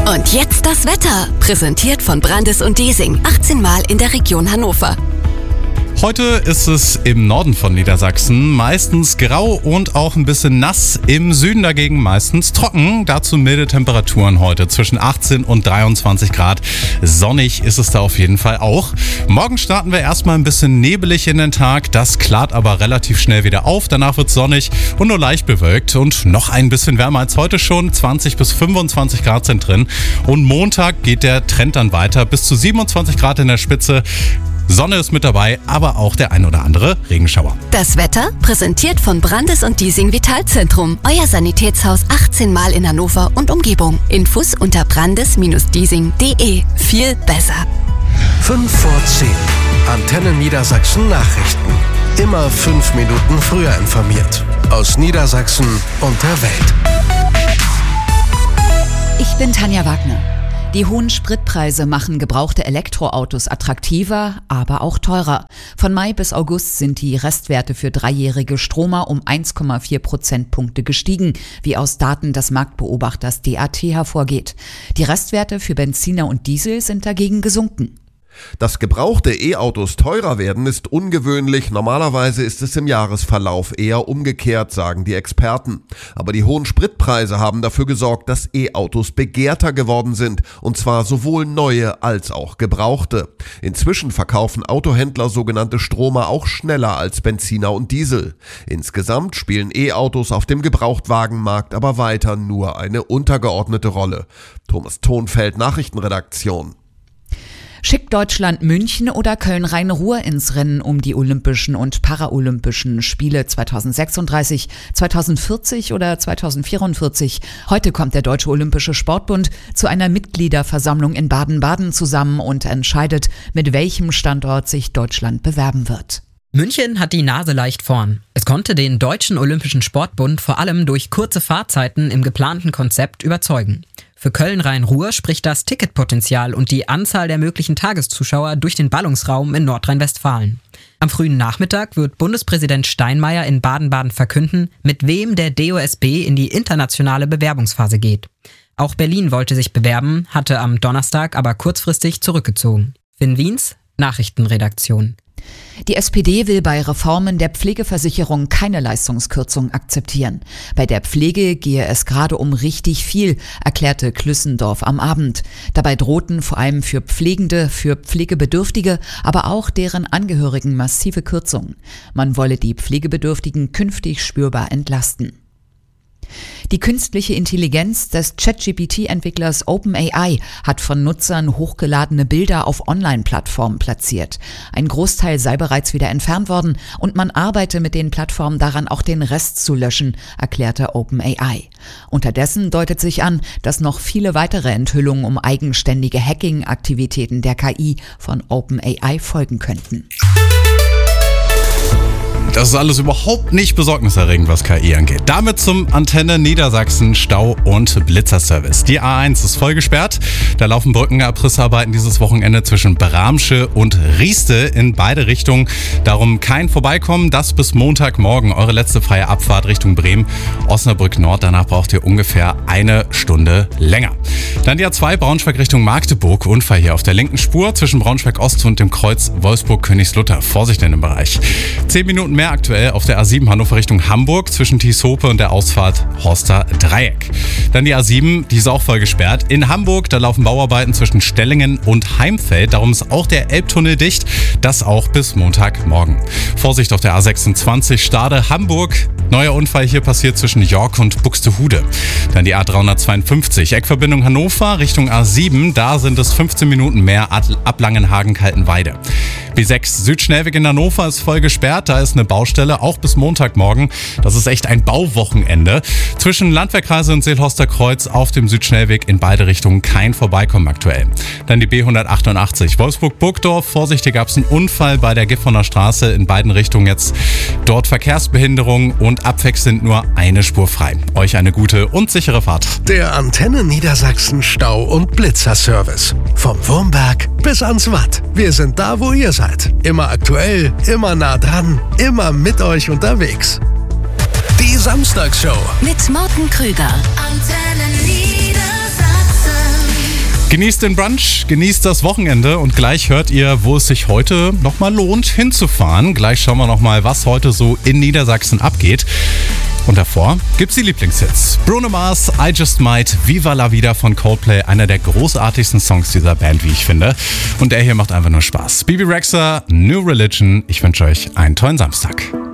Und jetzt das Wetter, präsentiert von Brandes und Diesing, 18 Mal in der Region Hannover. Heute ist es im Norden von Niedersachsen meistens grau und auch ein bisschen nass. Im Süden dagegen meistens trocken. Dazu milde Temperaturen heute zwischen 18 und 23 Grad. Sonnig ist es da auf jeden Fall auch. Morgen starten wir erstmal ein bisschen nebelig in den Tag. Das klart aber relativ schnell wieder auf. Danach wird es sonnig und nur leicht bewölkt. Und noch ein bisschen wärmer als heute schon. 20 bis 25 Grad sind drin. Und Montag geht der Trend dann weiter. Bis zu 27 Grad in der Spitze. Sonne ist mit dabei, aber auch der ein oder andere Regenschauer. Das Wetter präsentiert von Brandes und Diesing Vitalzentrum. Euer Sanitätshaus 18 Mal in Hannover und Umgebung. Infos unter brandes-diesing.de. Viel besser. 5 vor 10. Antenne Niedersachsen Nachrichten. Immer 5 Minuten früher informiert. Aus Niedersachsen und der Welt. Ich bin Tanja Wagner. Die hohen Spritpreise machen gebrauchte Elektroautos attraktiver, aber auch teurer. Von Mai bis August sind die Restwerte für dreijährige Stromer um 1,4 Prozentpunkte gestiegen, wie aus Daten des Marktbeobachters DAT hervorgeht. Die Restwerte für Benziner und Diesel sind dagegen gesunken. Dass gebrauchte E-Autos teurer werden, ist ungewöhnlich. Normalerweise ist es im Jahresverlauf eher umgekehrt, sagen die Experten. Aber die hohen Spritpreise haben dafür gesorgt, dass E-Autos begehrter geworden sind. Und zwar sowohl neue als auch gebrauchte. Inzwischen verkaufen Autohändler sogenannte Stromer auch schneller als Benziner und Diesel. Insgesamt spielen E-Autos auf dem Gebrauchtwagenmarkt aber weiter nur eine untergeordnete Rolle. Thomas Thonfeld, Nachrichtenredaktion. Schickt Deutschland München oder Köln-Rhein-Ruhr ins Rennen um die Olympischen und Paralympischen Spiele 2036, 2040 oder 2044? Heute kommt der Deutsche Olympische Sportbund zu einer Mitgliederversammlung in Baden-Baden zusammen und entscheidet, mit welchem Standort sich Deutschland bewerben wird. München hat die Nase leicht vorn. Es konnte den Deutschen Olympischen Sportbund vor allem durch kurze Fahrzeiten im geplanten Konzept überzeugen. Für Köln-Rhein-Ruhr spricht das Ticketpotenzial und die Anzahl der möglichen Tageszuschauer durch den Ballungsraum in Nordrhein-Westfalen. Am frühen Nachmittag wird Bundespräsident Steinmeier in Baden-Baden verkünden, mit wem der DOSB in die internationale Bewerbungsphase geht. Auch Berlin wollte sich bewerben, hatte am Donnerstag aber kurzfristig zurückgezogen. Finn Wiens, Nachrichtenredaktion. Die SPD will bei Reformen der Pflegeversicherung keine Leistungskürzung akzeptieren. Bei der Pflege gehe es gerade um richtig viel, erklärte Klüssendorf am Abend. Dabei drohten vor allem für Pflegende, für Pflegebedürftige, aber auch deren Angehörigen massive Kürzungen. Man wolle die Pflegebedürftigen künftig spürbar entlasten. Die künstliche Intelligenz des ChatGPT-Entwicklers OpenAI hat von Nutzern hochgeladene Bilder auf Online-Plattformen platziert. Ein Großteil sei bereits wieder entfernt worden und man arbeite mit den Plattformen daran, auch den Rest zu löschen, erklärte OpenAI. Unterdessen deutet sich an, dass noch viele weitere Enthüllungen um eigenständige Hacking-Aktivitäten der KI von OpenAI folgen könnten. Das ist alles überhaupt nicht besorgniserregend, was KI angeht. Damit zum Antenne Niedersachsen Stau- und Blitzerservice. Die A1 ist voll gesperrt. Da laufen Brückenabrissarbeiten dieses Wochenende zwischen Bramsche und Rieste in beide Richtungen. Darum kein Vorbeikommen. Das bis Montagmorgen. Eure letzte freie Abfahrt Richtung Bremen, Osnabrück Nord. Danach braucht ihr ungefähr eine Stunde länger. Dann die A2 Braunschweig Richtung Magdeburg. Unfall hier auf der linken Spur zwischen Braunschweig Ost und dem Kreuz Wolfsburg-Königslutter. Vorsicht in dem Bereich. 10 Minuten mehr aktuell auf der A7 Hannover Richtung Hamburg zwischen Thieshope und der Ausfahrt Horster Dreieck. Dann die A7, die ist auch voll gesperrt. In Hamburg, da laufen Bauarbeiten zwischen Stellingen und Heimfeld. Darum ist auch der Elbtunnel dicht. Das auch bis Montagmorgen. Vorsicht auf der A26 Stade Hamburg. Neuer Unfall hier passiert zwischen York und Buxtehude. Dann die A352 Eckverbindung Hannover Richtung A7. Da sind es 15 Minuten mehr ab Langenhagen-Kaltenweide. B6 Südschnellweg in Hannover ist voll gesperrt. Da ist eine Baustelle, auch bis Montagmorgen. Das ist echt ein Bauwochenende. Zwischen Landwehrkreise und Seelhorster Kreuz auf dem Südschnellweg in beide Richtungen kein Vorbeikommen aktuell. Dann die B188 Wolfsburg-Burgdorf. Vorsicht, hier gab es einen Unfall bei der Gifhorner Straße in beiden Richtungen jetzt. Dort Verkehrsbehinderung und abwechselnd nur eine Spur frei. Euch eine gute und sichere Fahrt. Der Antenne Niedersachsen Stau- und Blitzerservice. Vom Wurmberg bis ans Watt. Wir sind da, wo ihr seid. Immer aktuell, immer nah dran, immer mit euch unterwegs. Die Samstagsshow mit Morten Krüger. Antenne Niedersachsen. Genießt den Brunch, genießt das Wochenende und gleich hört ihr, wo es sich heute nochmal lohnt hinzufahren. Gleich schauen wir nochmal, was heute so in Niedersachsen abgeht. Und davor gibt's die Lieblingshits. Bruno Mars, I Just Might, Viva La Vida von Coldplay, einer der großartigsten Songs dieser Band, wie ich finde. Und der hier macht einfach nur Spaß. Bebe Rexha, New Religion. Ich wünsche euch einen tollen Samstag.